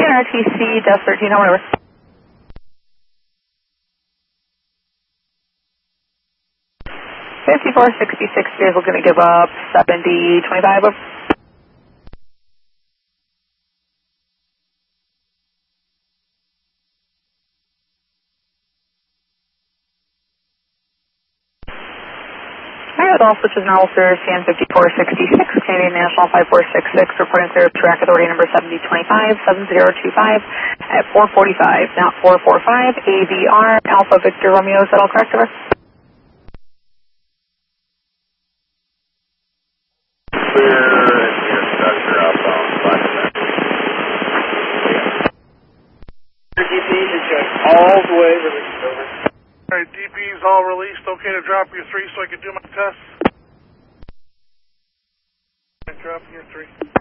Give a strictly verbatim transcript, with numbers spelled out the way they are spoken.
R T C, Death thirteen, no, whatever. fifty-four sixty-six, vehicle going to give up seventy twenty-five. Over. Alright, all switches and officers, C N fifty-four sixty-six, Canadian National five four six six, reporting clear track authority number seventy twenty-five, seven zero two five at four forty-five, now four forty-five, A V R, Alpha Victor Romeo, is that all correct, over? Clear and structure outbound, five D P is going all the way released, over. Alright, D P's all released, okay to drop your three so I can do my test? Drop your three.